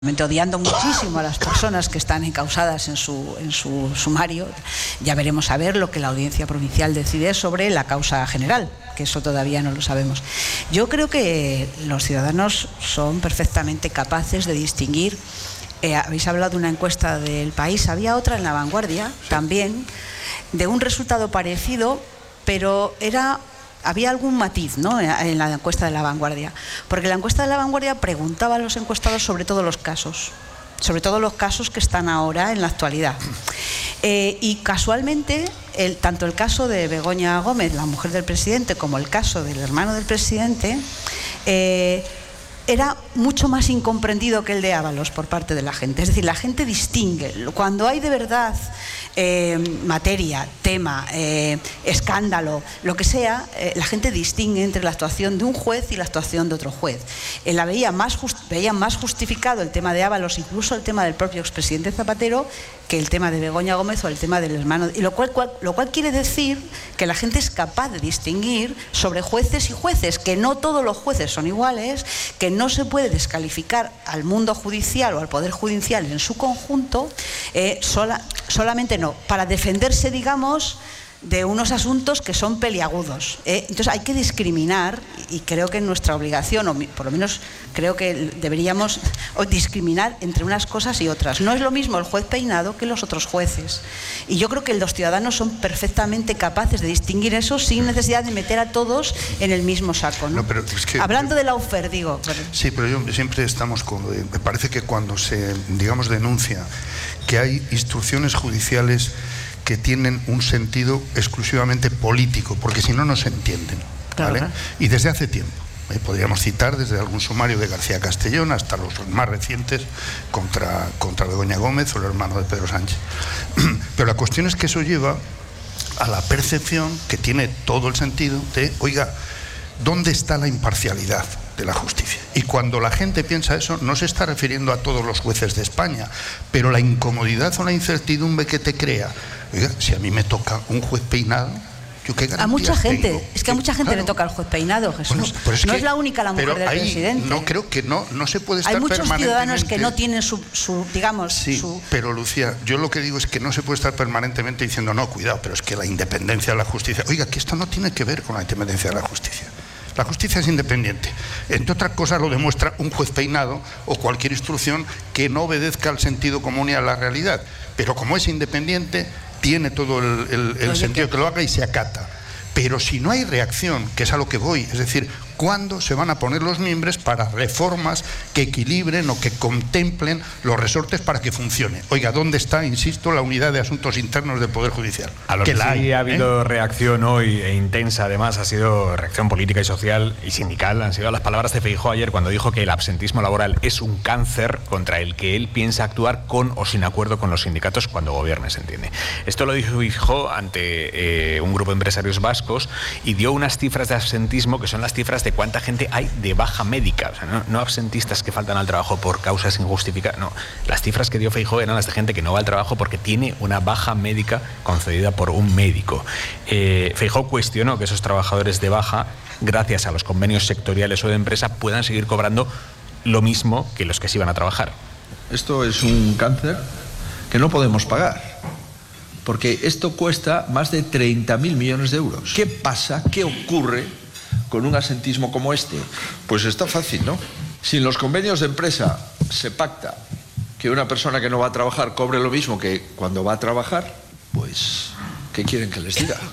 odiando muchísimo a las personas que están encausadas en su sumario. Ya veremos a ver lo que la Audiencia Provincial decide sobre la causa general, que eso todavía no lo sabemos. Yo creo que los ciudadanos son perfectamente capaces de distinguir. Habéis hablado de una encuesta del País, había otra en La Vanguardia también, de un resultado parecido, pero había algún matiz, ¿no?, en la encuesta de La Vanguardia, porque la encuesta de La Vanguardia preguntaba a los encuestados sobre todos los casos que están ahora en la actualidad. Y casualmente, tanto el caso de Begoña Gómez, la mujer del presidente, como el caso del hermano del presidente, era mucho más incomprendido que el de Ábalos por parte de la gente. Es decir, la gente distingue. Cuando hay de verdad materia, tema, escándalo, lo que sea, la gente distingue entre la actuación de un juez y la actuación de otro juez. Veía más justificado el tema de Ábalos, incluso el tema del propio expresidente Zapatero, que el tema de Begoña Gómez o el tema del hermano. Y lo cual quiere decir que la gente es capaz de distinguir sobre jueces y jueces, que no todos los jueces son iguales, que no se puede descalificar al mundo judicial o al poder judicial en su conjunto, solamente no, para defenderse, digamos, de unos asuntos que son peliagudos. Entonces hay que discriminar, y creo que es nuestra obligación, o por lo menos creo que deberíamos discriminar entre unas cosas y otras. No es lo mismo el juez Peinado que los otros jueces. Y yo creo que los ciudadanos son perfectamente capaces de distinguir eso sin necesidad de meter a todos en el mismo saco, ¿no? No, pero es que, hablando de la UFER, digo. Sí, pero yo siempre estamos con... Me parece que cuando se, digamos, denuncia que hay instrucciones judiciales que tienen un sentido exclusivamente político, porque si no, no se entienden, ¿vale? Claro. Y desde hace tiempo. Podríamos citar desde algún sumario de García Castellón hasta los más recientes contra Begoña Gómez o el hermano de Pedro Sánchez. Pero la cuestión es que eso lleva a la percepción, que tiene todo el sentido, de, oiga, ¿dónde está la imparcialidad de la justicia? Y cuando la gente piensa eso, no se está refiriendo a todos los jueces de España, pero la incomodidad o la incertidumbre que te crea. Oiga, si a mí me toca un juez Peinado, ¿yo qué garantías a mucha gente tengo? Es que a mucha gente, claro, le toca al juez Peinado, Jesús. Bueno, no es la única la mujer del presidente. No creo que no se puede estar permanentemente. Hay muchos ciudadanos que no tienen su digamos, sí, pero Lucía, yo lo que digo es que no se puede estar permanentemente diciendo, no, cuidado, pero es que la independencia de la justicia... Oiga, que esto no tiene que ver con la independencia de la justicia. La justicia es independiente. Entre otras cosas lo demuestra un juez Peinado o cualquier instrucción que no obedezca al sentido común y a la realidad. Pero como es independiente, tiene todo el sentido que lo haga y se acata. Pero si no hay reacción, que es a lo que voy, es decir, ¿cuándo se van a poner los mimbres para reformas que equilibren o que contemplen los resortes para que funcione? Oiga, ¿dónde está, insisto, la unidad de asuntos internos del Poder Judicial? A lo que sí ha habido reacción hoy, e intensa además, ha sido reacción política y social y sindical. Han sido las palabras de Feijóo ayer cuando dijo que el absentismo laboral es un cáncer contra el que él piensa actuar con o sin acuerdo con los sindicatos cuando gobierne, se entiende. Esto lo dijo Feijóo ante un grupo de empresarios vascos y dio unas cifras de absentismo que son las cifras de cuánta gente hay de baja médica. O sea, no absentistas que faltan al trabajo por causas injustificadas, no. Las cifras que dio Feijóo eran las de gente que no va al trabajo porque tiene una baja médica concedida por un médico. Feijóo cuestionó que esos trabajadores de baja, gracias a los convenios sectoriales o de empresa, puedan seguir cobrando lo mismo que los que se iban a trabajar. Esto es un cáncer que no podemos pagar, porque esto cuesta más de 30.000 millones de euros. ¿Qué pasa? ¿Qué ocurre con un absentismo como este? Pues está fácil, ¿no? Si en los convenios de empresa se pacta que una persona que no va a trabajar cobre lo mismo que cuando va a trabajar, pues, ¿qué quieren que les diga?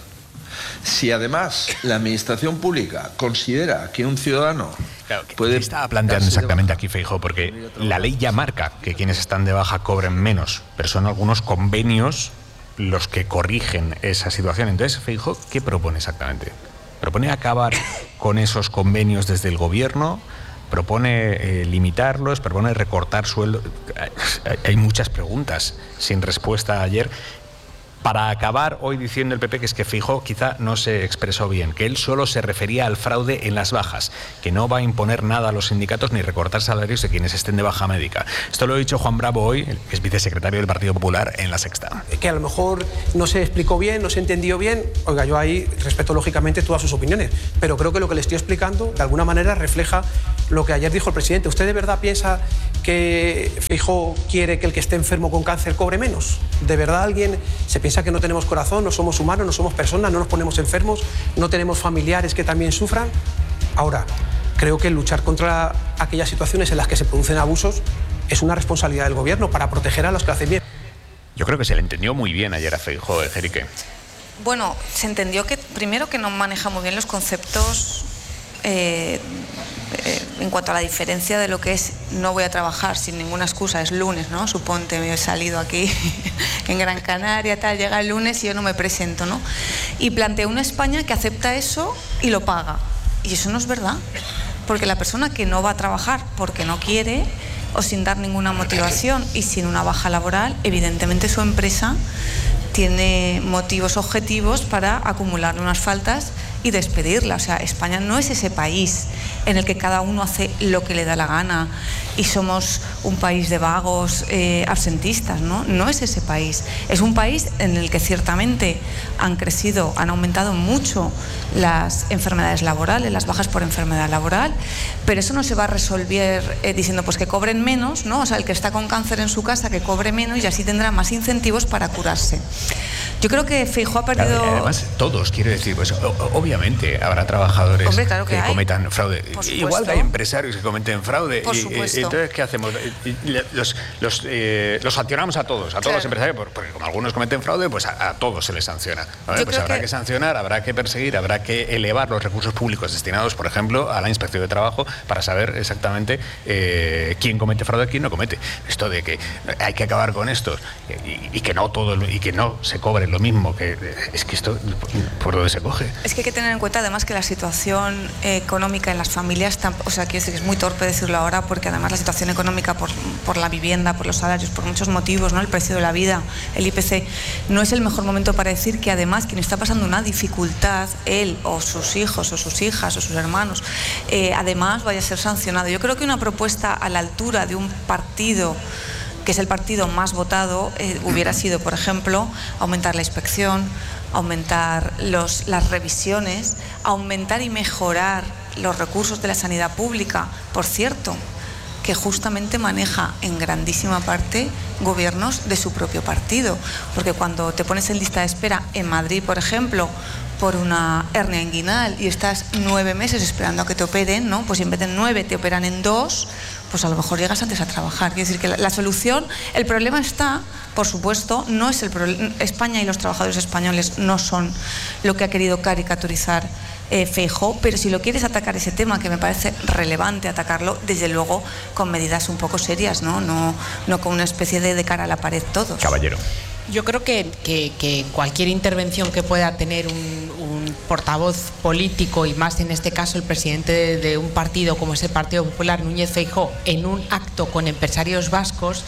Si además la administración pública considera que un ciudadano puede... ¿Qué estaba planteando exactamente aquí Feijóo? Porque la ley ya marca que quienes están de baja cobren menos, pero son algunos convenios los que corrigen esa situación. Entonces, Feijóo, ¿qué propone exactamente? ¿Propone acabar con esos convenios desde el gobierno? ¿Propone limitarlos? ¿Propone recortar sueldos? Hay muchas preguntas sin respuesta ayer. Para acabar hoy diciendo el PP que es que Feijóo quizá no se expresó bien, que él solo se refería al fraude en las bajas, que no va a imponer nada a los sindicatos ni recortar salarios de quienes estén de baja médica. Esto lo ha dicho Juan Bravo hoy, que es vicesecretario del Partido Popular en La Sexta. Que a lo mejor no se explicó bien, no se entendió bien. Oiga, yo ahí respeto lógicamente todas sus opiniones, pero creo que lo que le estoy explicando de alguna manera refleja lo que ayer dijo el presidente. ¿Usted de verdad piensa que Feijóo quiere que el que esté enfermo con cáncer cobre menos? ¿De verdad alguien se piensa que no tenemos corazón, no somos humanos, no somos personas, no nos ponemos enfermos, no tenemos familiares que también sufran? Ahora, creo que luchar contra aquellas situaciones en las que se producen abusos es una responsabilidad del gobierno para proteger a los que hacen bien. Yo creo que se le entendió muy bien ayer a Feijóo, Jerique. Bueno, se entendió que primero que no maneja muy bien los conceptos en cuanto a la diferencia de lo que es no voy a trabajar sin ninguna excusa, es lunes, ¿no? Suponte, me he salido aquí en Gran Canaria, tal, llega el lunes y yo no me presento, ¿no? Y plantea una España que acepta eso y lo paga. Y eso no es verdad, porque la persona que no va a trabajar porque no quiere o sin dar ninguna motivación y sin una baja laboral, evidentemente su empresa tiene motivos objetivos para acumularle unas faltas y despedirla. O sea, España no es ese país en el que cada uno hace lo que le da la gana y somos un país de vagos absentistas, ¿no? No es ese país. Es un país en el que ciertamente han aumentado mucho las enfermedades laborales, las bajas por enfermedad laboral, pero eso no se va a resolver diciendo pues que cobren menos, ¿no? O sea, el que está con cáncer en su casa que cobre menos y así tendrá más incentivos para curarse. Yo creo que Feijóo ha perdido... Además, todos, quiero decir, pues obviamente habrá trabajadores que cometan fraude. Igual que hay empresarios que cometen fraude. Por supuesto. Entonces, ¿qué hacemos? Los sancionamos a todos los empresarios, porque como algunos cometen fraude, pues a todos se les sanciona. Pues habrá que sancionar, habrá que perseguir, habrá que elevar los recursos públicos destinados, por ejemplo, a la Inspección de Trabajo para saber exactamente quién comete fraude y quién no comete. Esto de que hay que acabar con esto y que no todo y que no se cobre lo mismo, es que esto por dónde se coge. Es que hay que tener en cuenta además que la situación económica en las familias, o sea, quiero decir que es muy torpe decirlo ahora, porque además la situación económica por la vivienda, por los salarios, por muchos motivos, ¿no? El precio de la vida, el IPC, no es el mejor momento para decir que además quien está pasando una dificultad, él o sus hijos o sus hijas o sus hermanos, además vaya a ser sancionado. Yo creo que una propuesta a la altura de un partido que es el partido más votado, hubiera sido, por ejemplo, aumentar la inspección, aumentar las revisiones, aumentar y mejorar los recursos de la sanidad pública, por cierto, que justamente maneja en grandísima parte gobiernos de su propio partido, porque cuando te pones en lista de espera en Madrid, por ejemplo, por una hernia inguinal y estás 9 meses esperando a que te operen, ¿no? Pues si en vez de 9 te operan en 2, pues a lo mejor llegas antes a trabajar. Quiere decir que la solución, el problema está, por supuesto, no es el problema. España y los trabajadores españoles no son lo que ha querido caricaturizar Feijóo, pero si lo quieres atacar ese tema, que me parece relevante atacarlo, desde luego con medidas un poco serias, no con una especie de cara a la pared todos. Caballero. Yo creo que cualquier intervención que pueda tener un portavoz político, y más en este caso el presidente de un partido como es el Partido Popular, Núñez Feijóo, en un acto con empresarios vascos,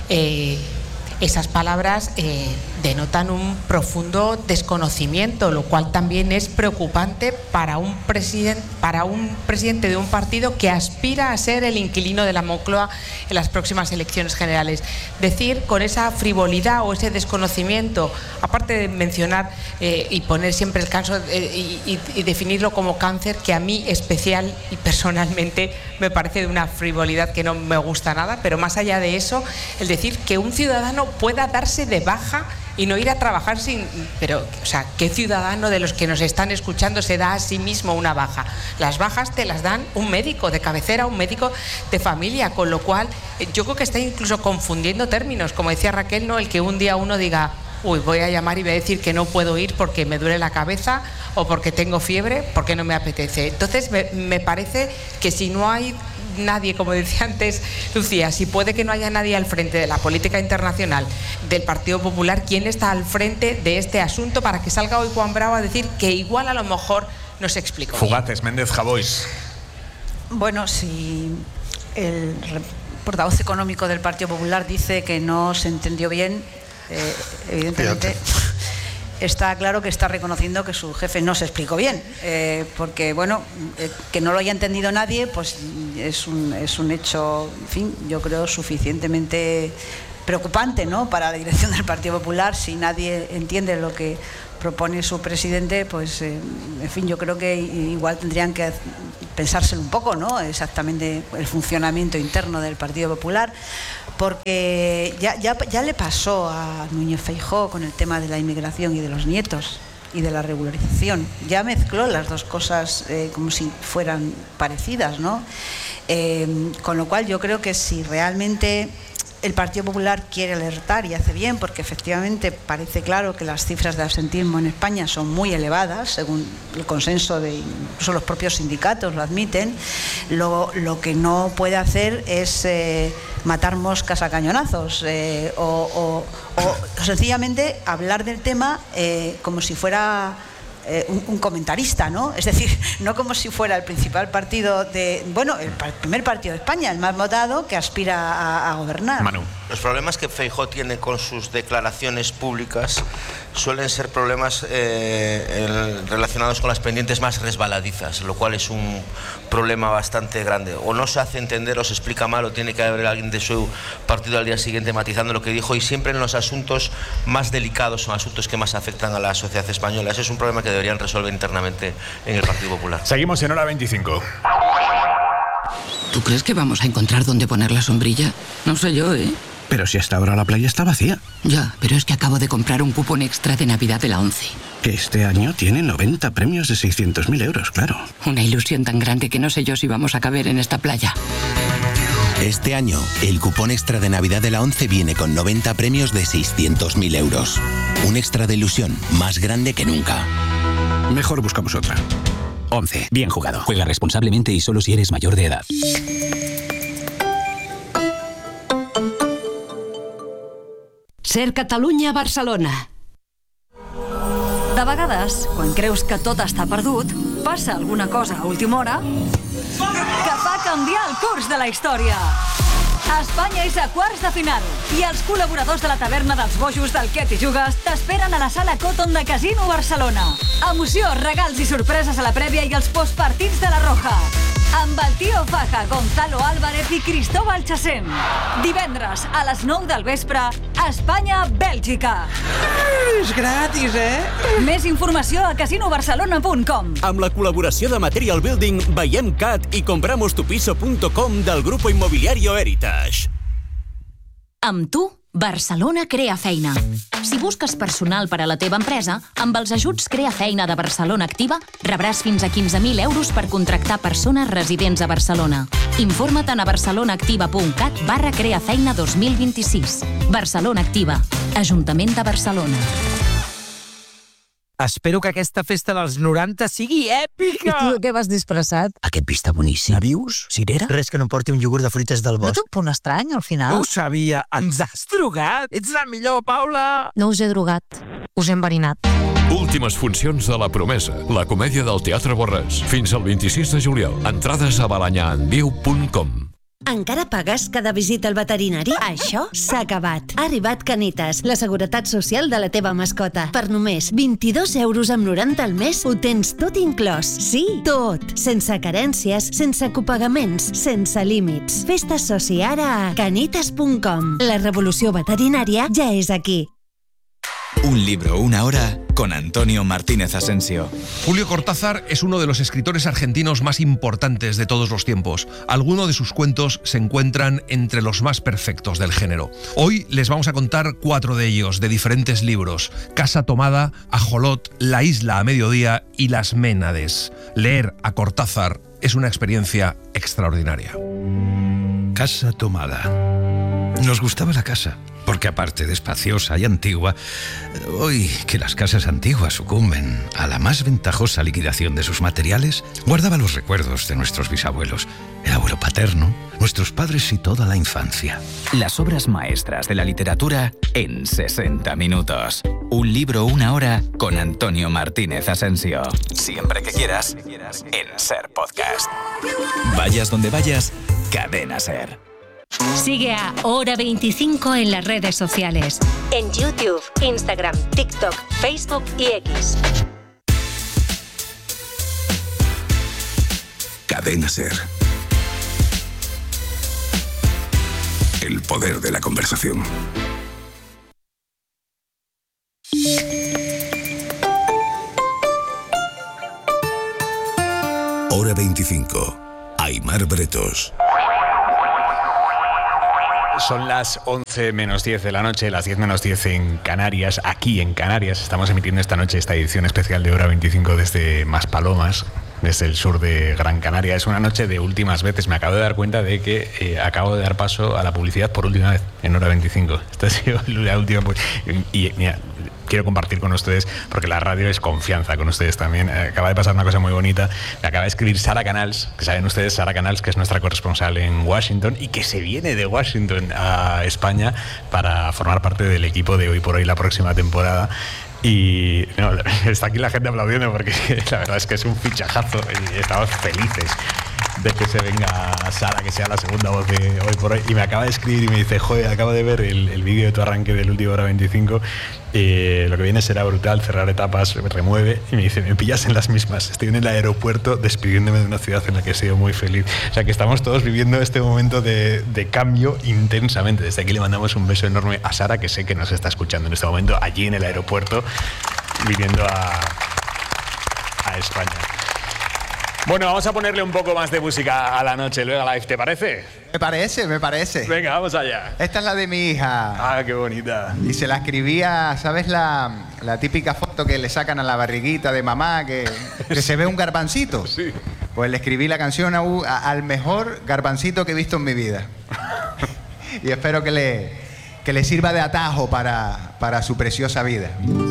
esas palabras denotan un profundo desconocimiento, lo cual también es preocupante para un presidente de un partido que aspira a ser el inquilino de la Moncloa en las próximas elecciones generales. Decir con esa frivolidad o ese desconocimiento, aparte de mencionar y poner siempre el caso y definirlo como cáncer, que a mí especial y personalmente me parece de una frivolidad que no me gusta nada, pero más allá de eso, el decir que un ciudadano pueda darse de baja y no ir a trabajar sin... Pero, o sea, ¿qué ciudadano de los que nos están escuchando se da a sí mismo una baja? Las bajas te las dan un médico de cabecera, un médico de familia, con lo cual yo creo que está incluso confundiendo términos. Como decía Raquel, ¿no? El que un día uno diga, uy, voy a llamar y voy a decir que no puedo ir porque me duele la cabeza o porque tengo fiebre, porque no me apetece. Entonces, me parece que si no hay nadie, como decía antes Lucía, si puede que no haya nadie al frente de la política internacional del Partido Popular, ¿quién está al frente de este asunto para que salga hoy Juan Bravo a decir que igual a lo mejor no se explicó? Fugaces, Méndez Javois. Bueno, si el portavoz económico del Partido Popular dice que no se entendió bien, evidentemente... Fíjate. Está claro que está reconociendo que su jefe no se explicó bien, porque bueno, que no lo haya entendido nadie, pues es un hecho, en fin, yo creo suficientemente preocupante, ¿no?, para la dirección del Partido Popular. Si nadie entiende lo que propone su presidente, pues en fin, yo creo que igual tendrían que pensárselo un poco, ¿no?, exactamente el funcionamiento interno del Partido Popular, porque ya le pasó a Núñez Feijóo con el tema de la inmigración y de los nietos y de la regularización. Ya mezcló las dos cosas como si fueran parecidas, ¿no? Con lo cual yo creo que si realmente el Partido Popular quiere alertar, y hace bien, porque efectivamente parece claro que las cifras de absentismo en España son muy elevadas, según el consenso de incluso los propios sindicatos lo admiten. Lo que no puede hacer es matar moscas a cañonazos o sencillamente hablar del tema como si fuera un comentarista, ¿no? Es decir, no como si fuera el principal partido el primer partido de España, el más votado, que aspira a gobernar. Manu. Los problemas que Feijóo tiene con sus declaraciones públicas suelen ser problemas relacionados con las pendientes más resbaladizas, lo cual es un problema bastante grande. O no se hace entender, o se explica mal, o tiene que haber alguien de su partido al día siguiente matizando lo que dijo, y siempre en los asuntos más delicados son asuntos que más afectan a la sociedad española. Ese es un problema que deberían resolver internamente en el Partido Popular. Seguimos en Hora 25. ¿Tú crees que vamos a encontrar dónde poner la sombrilla? No sé yo, ¿eh? Pero si hasta ahora la playa está vacía. Ya, pero es que acabo de comprar un cupón extra de Navidad de la ONCE. Que este año tiene 90 premios de 600.000 euros, claro. Una ilusión tan grande que no sé yo si vamos a caber en esta playa. Este año, el cupón extra de Navidad de la ONCE viene con 90 premios de 600.000 euros. Un extra de ilusión más grande que nunca. Mejor buscamos otra. ONCE. Bien jugado. Juega responsablemente y solo si eres mayor de edad. Ser Catalunya-Barcelona. De vegades, quan creus que tot està perdut, passa alguna cosa a última hora que fa canviar el curs de la història. Espanya és a quarts de final i els col·laboradors de la taverna dels bojos del Què t'hi jugues t'esperen a la sala Cotton de Casino Barcelona. Emoció, regals i sorpreses a la prèvia i els postpartits de la Roja. Amb el Tio Faja, Gonzalo Álvarez i Cristóbal Chacén. Divendres a les 9 del vespre, Espanya-Bèlgica. És gratis, eh? Més informació a casinobarcelona.com. Amb la col·laboració de Material Building, Veiem Cat i compramostupiso.com del Grupo Inmobiliario Heritage. Amb tu, Barcelona crea feina. Si busques personal per a la teva empresa, amb els ajuts Crea Feina de Barcelona Activa rebràs fins a 15.000 euros per contractar persones residents a Barcelona. Informa't a barcelonaactiva.cat/creafeina 2026. Barcelona Activa, Ajuntament de Barcelona. Espero que aquesta festa dels 90 sigui èpica! I tu de què vas disfressat? Aquest vi està boníssim. Navius? Cirera? Res que no porti un iogurt de fruites del bosc. No té un punt estrany, al final? Ho sabia! Ens has drogat! Ets la millor, Paula! No us he drogat. Us he enverinat. Últimes funcions de La Promesa, la comèdia del Teatre Borràs. Fins al 26 de juliol. Entrades a balanyaenviu.com. Encara pagues cada visita al veterinari? Això s'ha acabat. Ha arribat Canitas, la seguretat social de la teva mascota. Per només 22 euros amb 90 al mes ho tens tot inclòs. Sí, tot. Sense carències, sense copagaments, sense límits. Fes-te soci ara a canitas.com. La revolució veterinària ja és aquí. Un libro, una hora, con Antonio Martínez Asensio. Julio Cortázar es uno de los escritores argentinos más importantes de todos los tiempos. Algunos de sus cuentos se encuentran entre los más perfectos del género. Hoy les vamos a contar 4 de ellos, de diferentes libros: Casa Tomada, Ajolot, La Isla a Mediodía y Las Ménades. Leer a Cortázar es una experiencia extraordinaria. Casa Tomada. Nos gustaba la casa, porque aparte de espaciosa y antigua, hoy que las casas antiguas sucumben a la más ventajosa liquidación de sus materiales, guardaba los recuerdos de nuestros bisabuelos, el abuelo paterno, nuestros padres y toda la infancia. Las obras maestras de la literatura en 60 minutos. Un libro, una hora, con Antonio Martínez Asensio. Siempre que quieras, en Ser Podcast. Vayas donde vayas, Cadena Ser. Sigue a Hora 25 en las redes sociales. En YouTube, Instagram, TikTok, Facebook y X. Cadena Ser. El poder de la conversación. Hora 25. Aimar Bretos. Son las 11 menos 10 de la noche, las 10 menos 10 en Canarias. Aquí en Canarias estamos emitiendo esta noche esta edición especial de Hora 25 desde Maspalomas, desde el sur de Gran Canaria. Es una noche de últimas veces. Me acabo de dar cuenta de que acabo de dar paso a la publicidad por última vez en Hora 25. Esta ha sido la última. Y mira, quiero compartir con ustedes, porque la radio es confianza con ustedes también. Acaba de pasar una cosa muy bonita. Me acaba de escribir Sara Canals, que saben ustedes, Sara Canals, que es nuestra corresponsal en Washington y que se viene de Washington a España para formar parte del equipo de Hoy por Hoy la próxima temporada. Y no, está aquí la gente aplaudiendo porque la verdad es que es un fichajazo y estamos felices de que se venga Sara, que sea la segunda voz de Hoy por Hoy. Y me acaba de escribir y me dice: joder, acabo de ver el vídeo de tu arranque del último Hora 25, lo que viene será brutal, cerrar etapas, remueve. Y me dice: me pillas en las mismas, estoy en el aeropuerto despidiéndome de una ciudad en la que he sido muy feliz. O sea que estamos todos viviendo este momento de cambio intensamente. Desde aquí le mandamos un beso enorme a Sara, que sé que nos está escuchando en este momento allí en el aeropuerto, viniendo a España. Bueno, vamos a ponerle un poco más de música a la noche, luego a Live, ¿te parece? Me parece. Venga, vamos allá. Esta es la de mi hija. Ah, qué bonita. Y se la escribía, ¿sabes la típica foto que le sacan a la barriguita de mamá, que se ve un garbancito? Sí. Pues le escribí la canción al mejor garbancito que he visto en mi vida. Y espero que le sirva de atajo para su preciosa vida.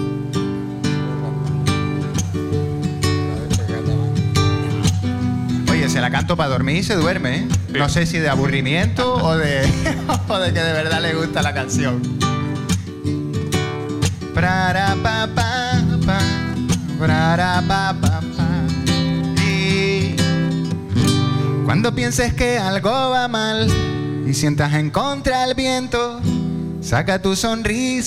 Se la canto para dormir y se duerme, ¿eh? Sí. No sé si de aburrimiento o de que de verdad le gusta la canción. Y cuando pienses que algo va mal y sientas en contra el viento, saca tu sonrisa